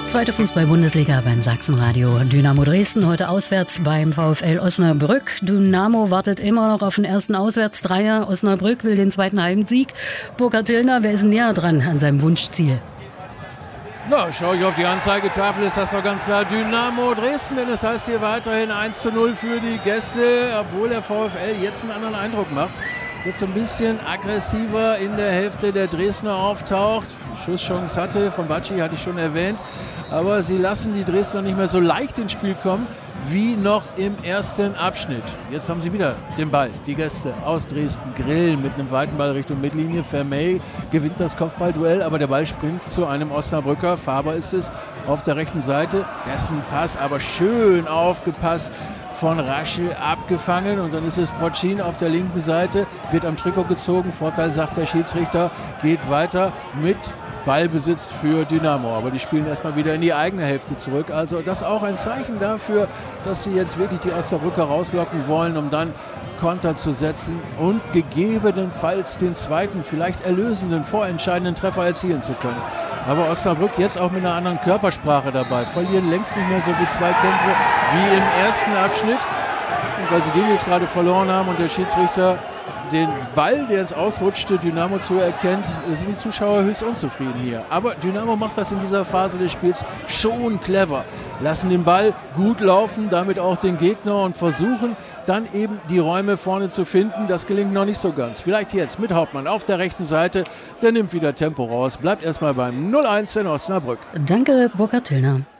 Zweite Fußball-Bundesliga beim Sachsenradio. Dynamo Dresden heute auswärts beim VfL Osnabrück. Dynamo wartet immer noch auf den ersten Auswärtsdreier. Osnabrück will den zweiten Heimsieg. Burkhard Tillner, wer ist näher dran an seinem Wunschziel? Na, schaue ich auf die Anzeigetafel, ist das doch ganz klar Dynamo Dresden, denn es heißt hier weiterhin 1:0 für die Gäste, obwohl der VfL jetzt einen anderen Eindruck macht. Jetzt so ein bisschen aggressiver in der Hälfte der Dresdner auftaucht. Schusschance hatte, von Bacci hatte ich schon erwähnt. Aber sie lassen die Dresdner nicht mehr so leicht ins Spiel kommen wie noch im ersten Abschnitt. Jetzt haben sie wieder den Ball. Die Gäste aus Dresden grillen mit einem weiten Ball Richtung Mittellinie. Vermey gewinnt das Kopfballduell, aber der Ball springt zu einem Osnabrücker. Faber ist es auf der rechten Seite. Dessen Pass aber schön aufgepasst von Raschel abgefangen. Und dann ist es Prochin auf der linken Seite. Wird am Trikot gezogen. Vorteil, sagt der Schiedsrichter. Geht weiter mit Ballbesitz für Dynamo, aber die spielen erstmal wieder in die eigene Hälfte zurück. Also das ist auch ein Zeichen dafür, dass sie jetzt wirklich die Osnabrücker rauslocken wollen, um dann Konter zu setzen und gegebenenfalls den zweiten, vielleicht erlösenden, vorentscheidenden Treffer erzielen zu können. Aber Osnabrück jetzt auch mit einer anderen Körpersprache dabei, verlieren längst nicht mehr so viele Zweikämpfe wie im ersten Abschnitt. Und weil sie den jetzt gerade verloren haben und der Schiedsrichter den Ball, der ins Ausrutschte, Dynamo zuerkennt, sind die Zuschauer höchst unzufrieden hier. Aber Dynamo macht das in dieser Phase des Spiels schon clever. Lassen den Ball gut laufen, damit auch den Gegner und versuchen dann eben die Räume vorne zu finden. Das gelingt noch nicht so ganz. Vielleicht jetzt mit Hauptmann auf der rechten Seite. Der nimmt wieder Tempo raus. Bleibt erstmal beim 0:1 in Osnabrück. Danke, Burkhard Tillner.